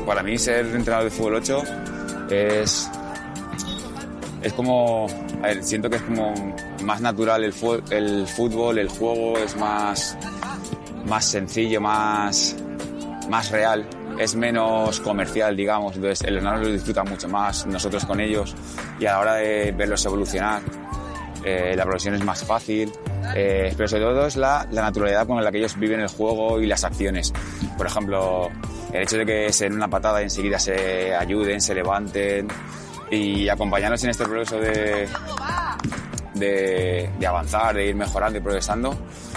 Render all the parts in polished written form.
para mí ser entrenador de fútbol 8 es como... A ver, siento que es como más natural el fútbol, el juego es más sencillo, más real, es menos comercial, digamos. Entonces el entrenador lo disfruta mucho más, nosotros con ellos, y a la hora de verlos evolucionar, la progresión es más fácil, pero sobre todo es la naturalidad con la que ellos viven el juego y las acciones. Por ejemplo, el hecho de que se den una patada y enseguida se ayuden, se levanten, y acompañarnos en este proceso de avanzar, de ir mejorando y progresando,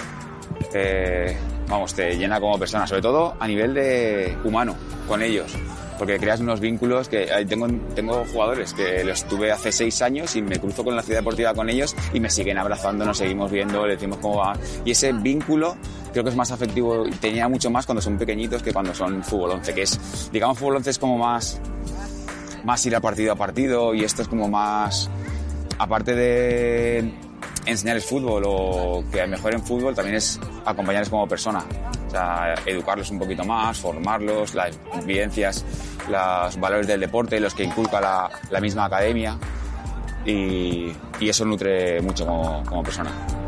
te llena como persona, sobre todo a nivel de humano, con ellos, porque creas unos vínculos que tengo jugadores que los tuve hace 6 años y me cruzo con la ciudad deportiva con ellos y me siguen abrazando, nos seguimos viendo, le decimos cómo va, y ese vínculo creo que es más afectivo y tenía mucho más cuando son pequeñitos que cuando son fútbol 11, que es, digamos, fútbol 11 es como más ir a partido, y esto es como más, aparte de enseñarles fútbol o que mejoren fútbol, también es acompañarles como persona, o sea, educarlos un poquito más, formarlos, las vivencias, los valores del deporte, los que inculca la misma academia, y eso nutre mucho como persona.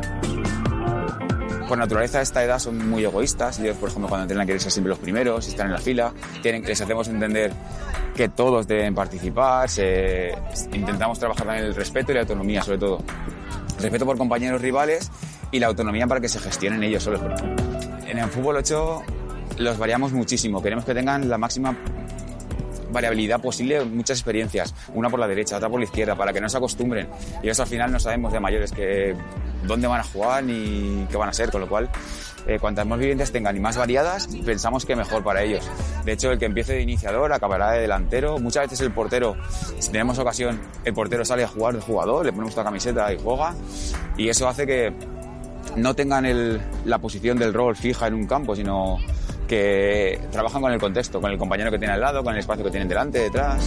Por naturaleza, a esta edad son muy egoístas. Ellos, por ejemplo, cuando entrenan quieren ser siempre los primeros, están en la fila, les hacemos entender que todos deben participar, intentamos trabajar también el respeto y la autonomía, sobre todo. Respeto por compañeros rivales y la autonomía para que se gestionen ellos solos. En el fútbol 8 los variamos muchísimo, queremos que tengan la máxima variabilidad posible, muchas experiencias, una por la derecha, otra por la izquierda, para que no se acostumbren. Y eso al final no sabemos de mayores que dónde van a jugar ni qué van a ser, con lo cual cuantas más viviendas tengan y más variadas, pensamos que mejor para ellos. De hecho, el que empiece de iniciador acabará de delantero. Muchas veces el portero, si tenemos ocasión, el portero sale a jugar de jugador, le ponemos la camiseta y juega, y eso hace que no tengan la posición del rol fija en un campo, sino que trabajan con el contexto, con el compañero que tiene al lado, con el espacio que tienen delante, detrás.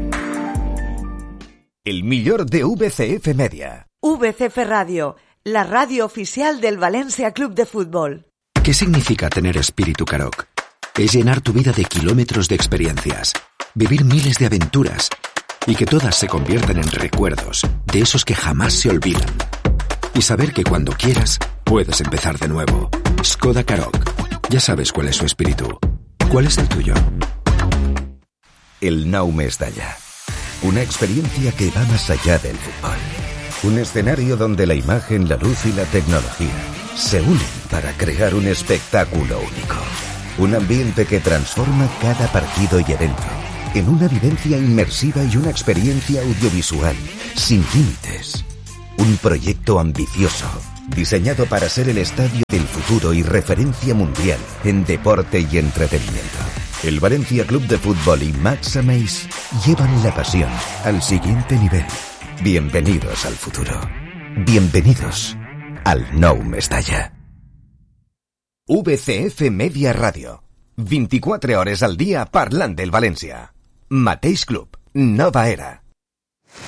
El millor de VCF Media. VCF Radio, la radio oficial del Valencia Club de Fútbol. ¿Qué significa tener espíritu Karoq? Es llenar tu vida de kilómetros de experiencias, vivir miles de aventuras y que todas se conviertan en recuerdos, de esos que jamás se olvidan. Y saber que cuando quieras, puedes empezar de nuevo. Skoda Karoq. Ya sabes cuál es su espíritu. ¿Cuál es el tuyo? El Nou Mestalla. Una experiencia que va más allá del fútbol. Un escenario donde la imagen, la luz y la tecnología se unen para crear un espectáculo único. Un ambiente que transforma cada partido y evento en una vivencia inmersiva y una experiencia audiovisual sin límites. Un proyecto ambicioso, diseñado para ser el estadio del futuro y referencia mundial en deporte y entretenimiento. El Valencia Club de Fútbol y Max Ameis llevan la pasión al siguiente nivel. Bienvenidos al futuro. Bienvenidos al Nou Mestalla. VCF Media Radio. 24 hores al día parlant del València. Mateix club, nova era.